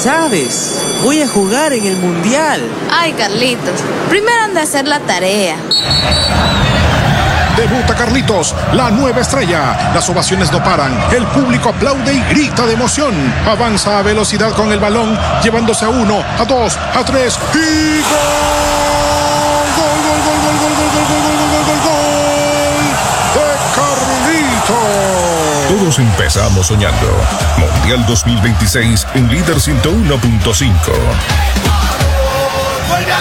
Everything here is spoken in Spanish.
sabes, voy a jugar en el Mundial. Ay, Carlitos, primero anda a hacer la tarea. Debuta Carlitos, la nueva estrella. Las ovaciones no paran. El público aplaude y grita de emoción. Avanza a velocidad con el balón, llevándose a 1, a 2, a 3 y ¡gol! ¡Gol, gol, gol, gol, gol, gol, gol, gol, gol, gol, gol! ¡De Carlitos! Todos empezamos soñando. Mundial 2026 en Líder 101.5.